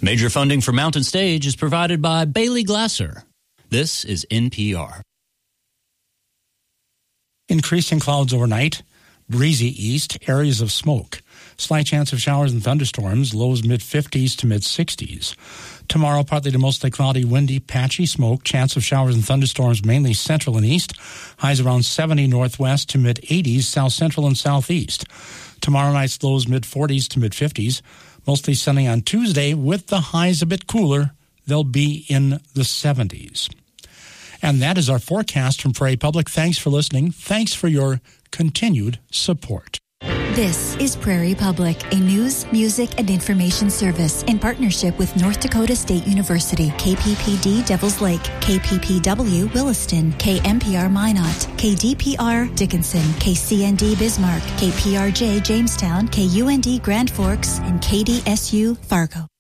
Major funding for Mountain Stage is provided by Bailey Glasser. This is NPR. Increasing clouds overnight, breezy east, areas of smoke. Slight chance of showers and thunderstorms, lows mid-50s to mid-60s. Tomorrow, partly to mostly cloudy, windy, patchy smoke. Chance of showers and thunderstorms mainly central and east. Highs around 70 northwest to mid-80s, south central and southeast. Tomorrow night's lows mid-40s to mid-50s. Mostly sunny on Tuesday with the highs a bit cooler. They'll be in the 70s. And that is our forecast from Prairie Public. Thanks for listening. Thanks for your continued support. This is Prairie Public, a news, music, and information service in partnership with North Dakota State University, KPPD Devils Lake, KPPW Williston, KMPR Minot, KDPR Dickinson, KCND Bismarck, KPRJ Jamestown, KUND Grand Forks, and KDSU Fargo.